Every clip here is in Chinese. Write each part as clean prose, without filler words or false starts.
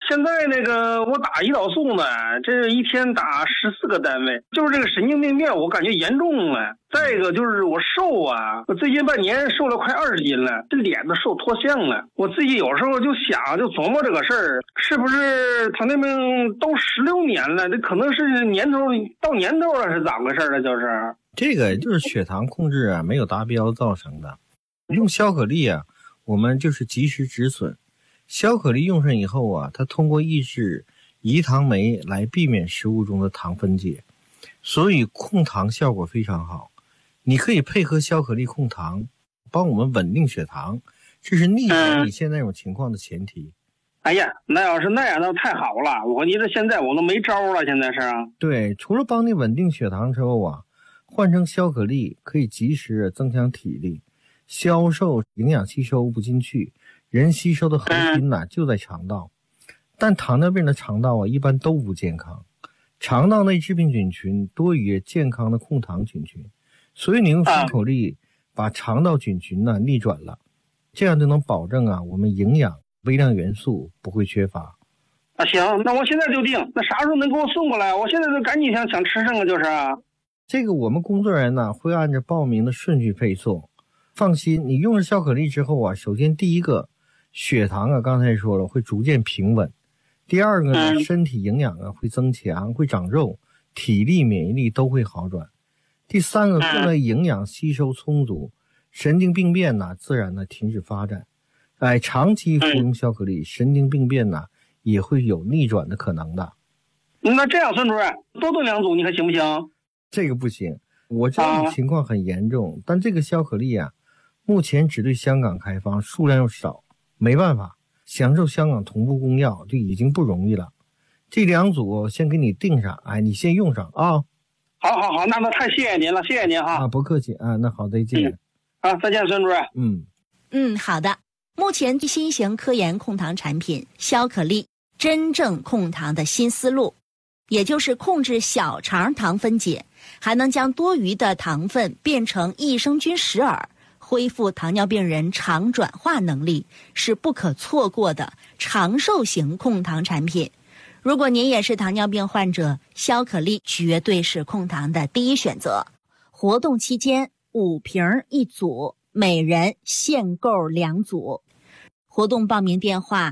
现在那个我打胰岛素呢，这一天打14个单位，就是这个神经病变，我感觉严重了。再一个就是我瘦啊，我最近半年瘦了快20斤了，这脸都瘦脱相了。我自己有时候就想，就琢磨这个事儿，是不是糖尿病都16年了，这可能是年头到年头了，是咋回事呢？就是这个就是血糖控制啊没有达标造成的。用消可利啊，我们就是及时止损。消可利用上以后啊，它通过抑制胰糖酶来避免食物中的糖分解，所以控糖效果非常好。你可以配合消可利控糖，帮我们稳定血糖，这是逆转你现在这种情况的前提。 哎呀，那要是那样那太好了，我觉得现在我都没招了，现在是啊。 对，除了帮你稳定血糖之后啊，换成消可利可以及时增强体力，消瘦营养吸收不进去，人吸收的核心呢就在肠道。但糖尿病的肠道啊一般都不健康，肠道内致病菌群多于健康的控糖菌群，所以你用消可利把肠道菌群呢逆转了，这样就能保证啊我们营养微量元素不会缺乏。 啊，行，那我现在就定，那啥时候能给我送过来？我现在就赶紧想吃上个就是啊。 这个我们工作人员呢会按照报名的顺序配送。放心，你用了消可利之后啊，首先第一个血糖啊刚才说了会逐渐平稳，第二个呢身体营养啊会增强，会长肉，体力免疫力都会好转，第三个各类营养吸收充足，神经病变呢自然的停止发展。长期服用消可利，神经病变呢也会有逆转的可能的。 那这样，孙主任多炖2组你看行不行？ 这个不行，我知道你情况很严重，但这个消可利啊目前只对香港开放，数量又少，没办法，享受香港同步供药就已经不容易了。这2组先给你定上，你先用上啊。 好，那太谢谢您了，谢谢您哈。 不客气啊，那好，再见。 再见，孙主任。 好的。目前新型科研控糖产品消可利真正控糖的新思路，也就是控制小肠糖分解，还能将多余的糖分变成益生菌食饵，恢复糖尿病人肠转化能力，是不可错过的长寿型控糖产品。如果您也是糖尿病患者，消可利绝对是控糖的第一选择。活动期间5瓶1组，每人限购2组。活动报名电话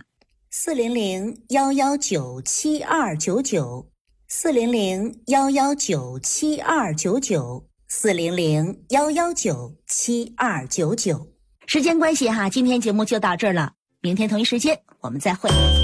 400-119-7299 400-119-7299 400-119-7299。时间关系今天节目就到这儿了，明天同一时间我们再会。